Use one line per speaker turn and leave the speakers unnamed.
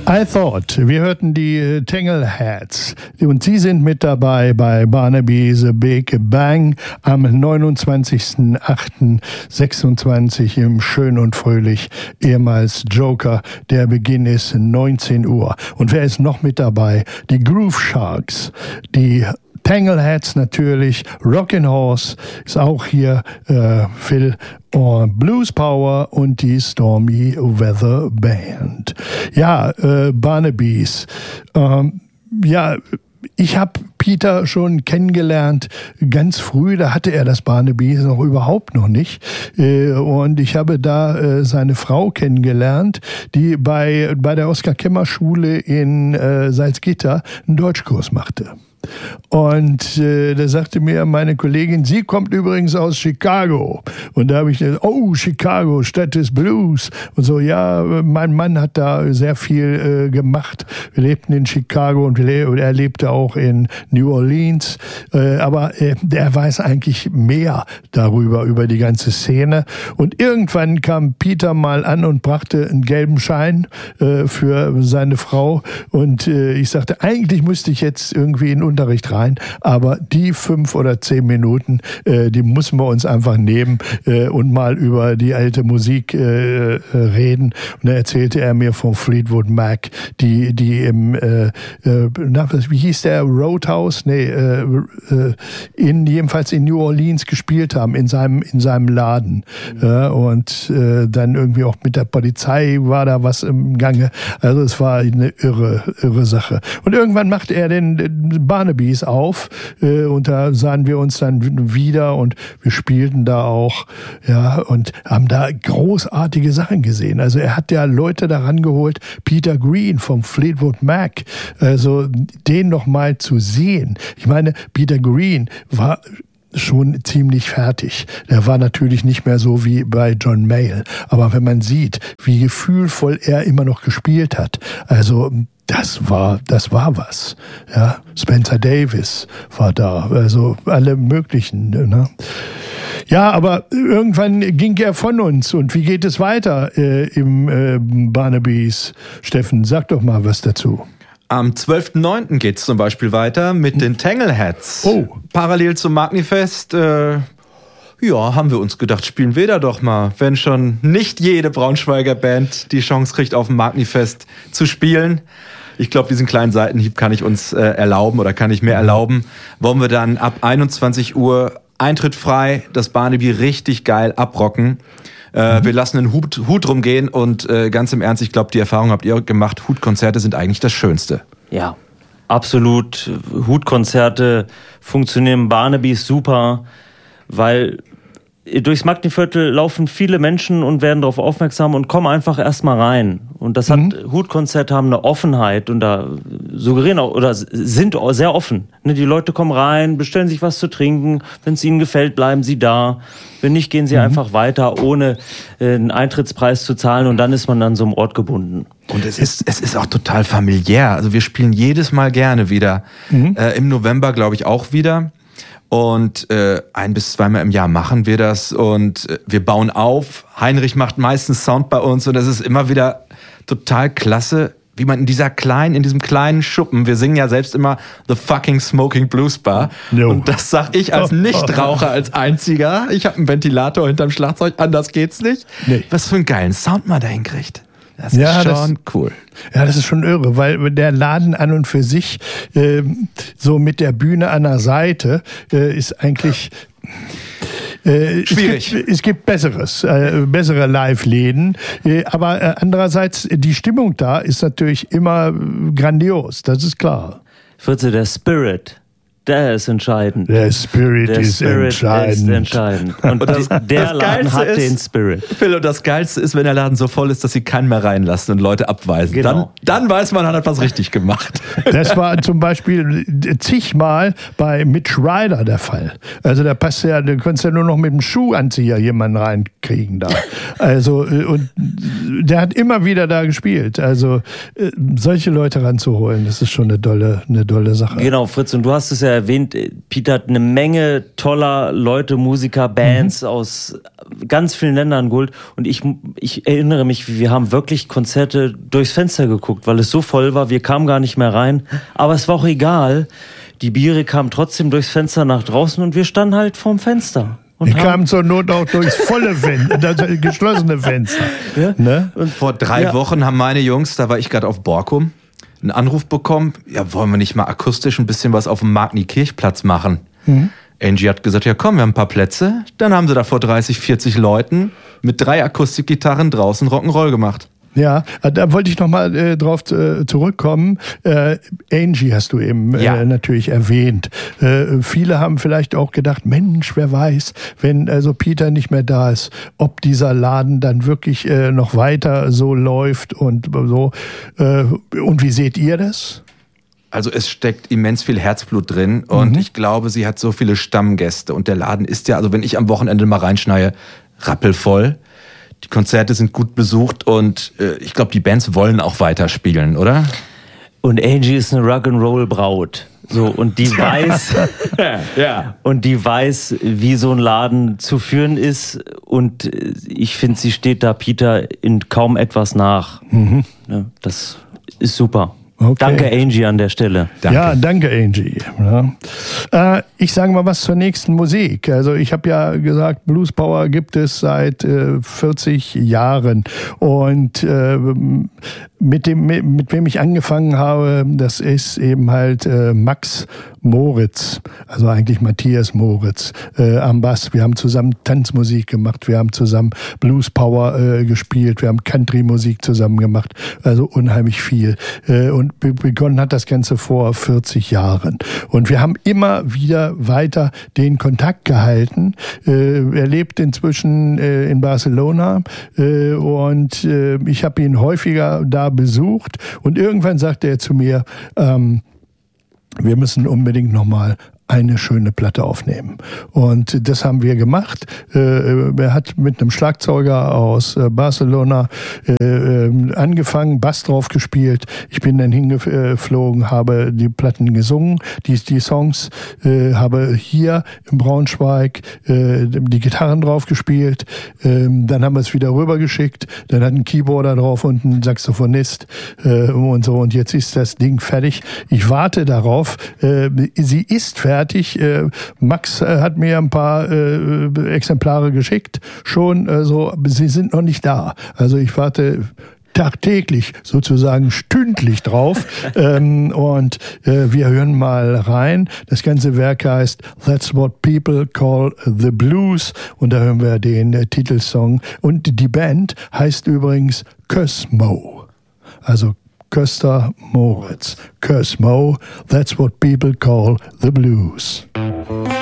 I Thought. Wir hörten die Tangleheads und sie sind mit dabei bei Barnaby's Big Bang am 29.08.26 im Schön und Fröhlich, ehemals Joker. Der Beginn ist 19 Uhr. Und wer ist noch mit dabei? Die Groove Sharks, die Tangleheads natürlich, Rockin' Horse ist auch hier, Phil, Blues Power und die Stormy Weather Band. Ja, Barnabys. Ich habe Peter schon kennengelernt, ganz früh, da hatte er das Barnabys noch überhaupt noch nicht. Und ich habe da seine Frau kennengelernt, die bei der Oskar-Kemmer-Schule in Salzgitter einen Deutschkurs machte. Und da sagte mir meine Kollegin, sie kommt übrigens aus Chicago. Und da habe ich gesagt, oh, Chicago, Stadt des Blues. Und so, ja, mein Mann hat da sehr viel gemacht. Wir lebten in Chicago und er lebte auch in New Orleans. Aber er weiß eigentlich mehr darüber, über die ganze Szene. Und irgendwann kam Peter mal an und brachte einen gelben Schein für seine Frau. Und ich sagte, eigentlich müsste ich jetzt irgendwie in Unterricht rein, aber die 5 oder 10 Minuten, die müssen wir uns einfach nehmen und mal über die alte Musik reden. Und da erzählte er mir von Fleetwood Mac, die im, wie hieß der, Roadhouse? Nee, jedenfalls in New Orleans gespielt haben, in seinem Laden. Und dann irgendwie auch mit der Polizei war da was im Gange. Also es war eine irre Sache. Und irgendwann machte er den Barnabys auf und da sahen wir uns dann wieder und wir spielten da auch, ja, und haben da großartige Sachen gesehen. Also er hat ja Leute daran geholt, Peter Green vom Fleetwood Mac, also den noch mal zu sehen. Ich meine, Peter Green war schon ziemlich fertig. Der war natürlich nicht mehr so wie bei John Mayall, aber wenn man sieht, wie gefühlvoll er immer noch gespielt hat, also das war was. Ja, Spencer Davis war da, also alle möglichen. Ne? Ja, aber irgendwann ging er von uns. Und wie geht es weiter im Barnabys? Steffen, sag doch mal was dazu.
Am 12.09. geht es zum Beispiel weiter mit den Tangleheads.
Oh.
Parallel zum Magnifest, haben wir uns gedacht, spielen wir da doch mal. Wenn schon nicht jede Braunschweiger Band die Chance kriegt, auf dem Magnifest zu spielen. Ich glaube, diesen kleinen Seitenhieb kann ich uns erlauben oder kann ich mir erlauben. Wollen wir dann ab 21 Uhr Eintritt frei, das Barnaby richtig geil abrocken. Wir lassen einen Hut rumgehen und ganz im Ernst, ich glaube, die Erfahrung habt ihr gemacht, Hutkonzerte sind eigentlich das Schönste.
Ja, absolut. Hutkonzerte funktionieren Barnabys super, weil durchs Magniviertel laufen viele Menschen und werden darauf aufmerksam und kommen einfach erstmal rein. Und das Hutkonzerte haben eine Offenheit und da suggerieren auch, oder sind sehr offen. Die Leute kommen rein, bestellen sich was zu trinken. Wenn es ihnen gefällt, bleiben sie da. Wenn nicht, gehen sie einfach weiter, ohne einen Eintrittspreis zu zahlen und dann ist man an so einem Ort gebunden.
Und es ist auch total familiär. Also wir spielen jedes Mal gerne wieder. Im November, glaube ich, auch wieder. Und 1 bis 2 Mal im Jahr machen wir das und wir bauen auf. Heinrich macht meistens Sound bei uns und das ist immer wieder total klasse, wie man in diesem kleinen Schuppen, wir singen ja selbst immer The fucking Smoking Blues Bar. No. Und das sag ich als Nichtraucher, als einziger. Ich habe einen Ventilator hinterm Schlagzeug, anders geht's nicht. Nee. Was für einen geilen Sound man da hinkriegt. Das ist schon cool.
Ja, das ist schon irre, weil der Laden an und für sich so mit der Bühne an der Seite ist eigentlich
schwierig.
Es gibt bessere Live-Läden, aber andererseits die Stimmung da ist natürlich immer grandios, das ist klar.
Fritze, der Spirit, der ist entscheidend.
Der Spirit ist entscheidend.
Und der Laden hat den Spirit.
Phil, und das Geilste ist, wenn der Laden so voll ist, dass sie keinen mehr reinlassen und Leute abweisen.
Genau.
Dann weiß man, hat etwas richtig gemacht.
Das war zum Beispiel zigmal bei Mitch Ryder der Fall. Also da konntest ja nur noch mit dem Schuhanzieher jemanden reinkriegen da. Also, und der hat immer wieder da gespielt. Also solche Leute ranzuholen, das ist schon eine dolle Sache.
Genau, Fritz, und du hast es ja erwähnt, Peter hat eine Menge toller Leute, Musiker, Bands aus ganz vielen Ländern geholt. Und ich erinnere mich, wir haben wirklich Konzerte durchs Fenster geguckt, weil es so voll war, wir kamen gar nicht mehr rein. Aber es war auch egal. Die Biere kamen trotzdem durchs Fenster nach draußen und wir standen halt vorm Fenster.
Die kamen zur Not auch durchs volle Fenster, das geschlossene Fenster.
Ja? Ne? Und vor 3 Wochen haben meine Jungs, da war ich gerade auf Borkum, einen Anruf bekommen, ja, wollen wir nicht mal akustisch ein bisschen was auf dem Magni-Kirchplatz machen? Angie hat gesagt, ja komm, wir haben ein paar Plätze. Dann haben sie da vor 30, 40 Leuten mit 3 Akustikgitarren draußen Rock'n'Roll gemacht.
Ja, da wollte ich nochmal drauf zurückkommen. Angie hast du eben natürlich erwähnt. Viele haben vielleicht auch gedacht, Mensch, wer weiß, wenn also Peter nicht mehr da ist, ob dieser Laden dann wirklich noch weiter so läuft und so. Und wie seht ihr das?
Also es steckt immens viel Herzblut drin und ich glaube, sie hat so viele Stammgäste und der Laden ist ja, also wenn ich am Wochenende mal reinschneie, rappelvoll. Die Konzerte sind gut besucht und ich glaube, die Bands wollen auch weiterspielen, oder?
Und Angie ist eine Rock'n'Roll-Braut. So, und die weiß, und die weiß, wie so ein Laden zu führen ist. Und ich finde, sie steht da Peter in kaum etwas nach. Ja, das ist super. Okay. Danke, Angie, an der Stelle.
Danke. Ja, danke, Angie. Ja. Ich sage mal was zur nächsten Musik. Also ich habe ja gesagt, Blues Power gibt es seit 40 Jahren. Und mit wem ich angefangen habe, das ist eben halt Max Moritz, also eigentlich Matthias Moritz am Bass. Wir haben zusammen Tanzmusik gemacht, wir haben zusammen Blues Power gespielt, wir haben Country-Musik zusammen gemacht, also unheimlich viel. Und begonnen hat das Ganze vor 40 Jahren. Und wir haben immer wieder weiter den Kontakt gehalten. Er lebt inzwischen in Barcelona und ich habe ihn häufiger da besucht. Und irgendwann sagte er zu mir, wir müssen unbedingt nochmal eine schöne Platte aufnehmen. Und das haben wir gemacht. Er hat mit einem Schlagzeuger aus Barcelona angefangen, Bass drauf gespielt. Ich bin dann hingeflogen, habe die Platten gesungen, die Songs, habe hier in Braunschweig die Gitarren drauf gespielt. Dann haben wir es wieder rübergeschickt. Dann hat ein Keyboarder drauf und ein Saxophonist und so. Und jetzt ist das Ding fertig. Ich warte darauf. Sie ist fertig. Max hat mir ein paar Exemplare geschickt, schon so, sie sind noch nicht da. Also ich warte tagtäglich, sozusagen stündlich drauf. Und wir hören mal rein. Das ganze Werk heißt That's What People Call the Blues. Und da hören wir den Titelsong. Und die Band heißt übrigens Cosmo. Also Köster Moritz. Cosmo, that's what people call the blues.